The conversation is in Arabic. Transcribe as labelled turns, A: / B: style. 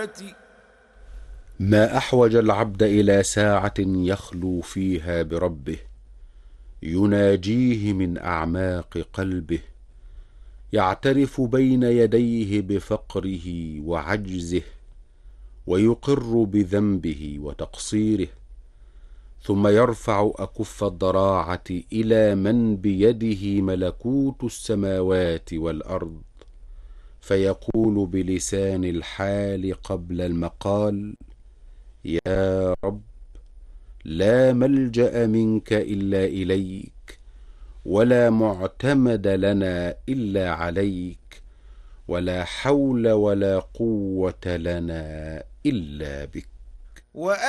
A: ما أحوج العبد إلى ساعة يخلو فيها بربه يناجيه من أعماق قلبه، يعترف بين يديه بفقره وعجزه، ويقر بذنبه وتقصيره، ثم يرفع أكف الضراعة إلى من بيده ملكوت السماوات والأرض، فيقول بلسان الحال قبل المقال: يا رب، لا ملجأ منك إلا إليك، ولا معتمد لنا إلا عليك، ولا حول ولا قوة لنا إلا بك.